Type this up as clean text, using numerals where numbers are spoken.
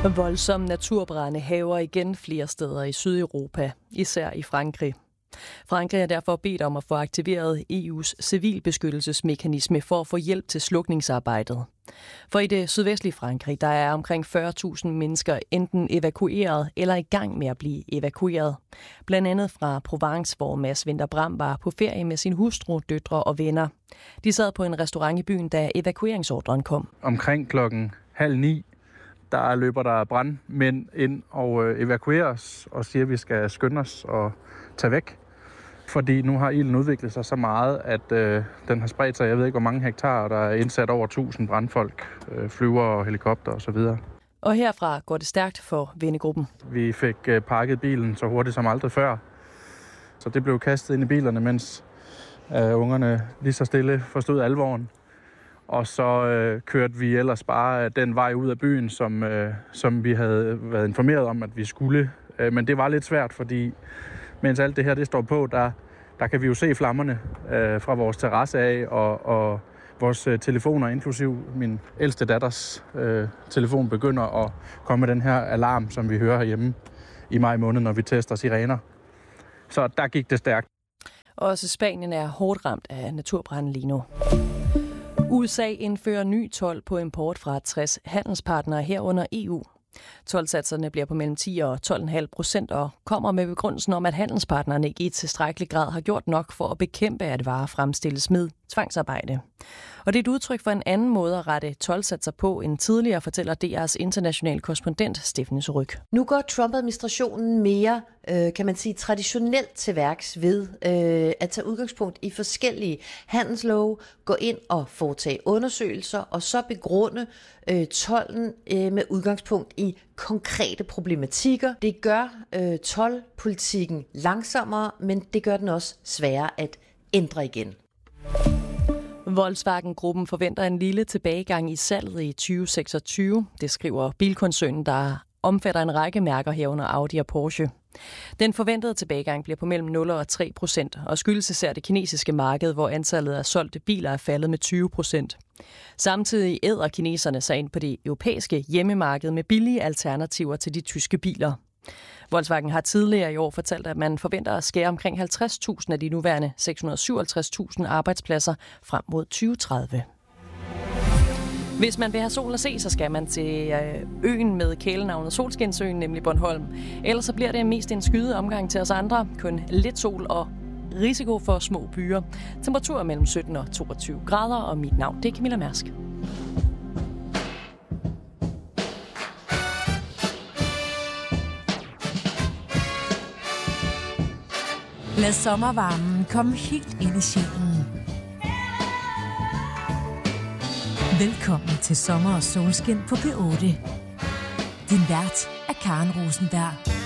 Voldsomme naturbrande hærger igen flere steder i Sydeuropa, især i Frankrig. Frankrig er derfor bedt om at få aktiveret EU's civilbeskyttelsesmekanisme for at få hjælp til slukningsarbejdet. For i det sydvestlige Frankrig, der er omkring 40.000 mennesker enten evakueret eller i gang med at blive evakueret. Blandt andet fra Provence, hvor Mads Winther Bram var på ferie med sin hustru, døtre og venner. De sad på en restaurant i byen, da evakueringsordren kom. Omkring 8:30 der løber der brandmænd ind og evakuerer os og siger, at vi skal skynde os og tage væk. Fordi nu har ilden udviklet sig så meget, at den har spredt sig, jeg ved ikke hvor mange hektar, og der er indsat over 1000 brandfolk, flyver og helikopter osv. Og herfra går det stærkt for vennegruppen. Vi fik pakket bilen så hurtigt som aldrig før. Så det blev kastet ind i bilerne, mens ungerne lige så stille forstod alvoren. Og så kørte vi ellers bare den vej ud af byen, som vi havde været informeret om, at vi skulle. Men det var lidt svært, fordi mens alt det her det står på, der kan vi jo se flammerne fra vores terrasse af, og vores telefoner, inklusiv min ældste datters telefon, begynder at komme med den her alarm, som vi hører herhjemme i maj måned, når vi tester sirener. Så der gik det stærkt. Også Spanien er hårdt ramt af naturbranden lige nu. USA indfører ny told på import fra 60 handelspartnere herunder EU. Toldsatserne bliver på mellem 10 og 12,5% og kommer med begrundelsen om, at handelspartnerne ikke i tilstrækkelig grad har gjort nok for at bekæmpe, at varer fremstilles med tvangsarbejde. Og det er et udtryk for en anden måde at rette toldsatser på end tidligere, fortæller DR's internationale korrespondent Steffen Ryg. Nu går Trump-administrationen mere, kan man sige, traditionelt til værks ved at tage udgangspunkt i forskellige handelslove, gå ind og foretage undersøgelser og så begrunde tolden med udgangspunkt i konkrete problematikker. Det gør toldpolitikken langsommere, men det gør den også sværere at ændre igen. Volkswagen-gruppen forventer en lille tilbagegang i salget i 2026. Det skriver bilkoncernen, der omfatter en række mærker herunder Audi og Porsche. Den forventede tilbagegang bliver på mellem 0 og 3% og skyldes især det kinesiske marked, hvor antallet af solgte biler er faldet med 20%. Samtidig æder kineserne sig ind på det europæiske hjemmemarked med billige alternativer til de tyske biler. Volkswagen har tidligere i år fortalt, at man forventer at skære omkring 50.000 af de nuværende 657.000 arbejdspladser frem mod 2030. Hvis man vil have sol at se, så skal man til øen med kælenavnet Solskinsøen, nemlig Bornholm. Ellers så bliver det mest en skyde omgang til os andre. Kun lidt sol og risiko for små byer. Temperaturer mellem 17 og 22 grader, og mit navn det er Camilla Mærsk. Lad sommervarmen komme helt ind i sjælen. Velkommen til Sommer og Solskin på P8. Din vært er Karen Rosenberg.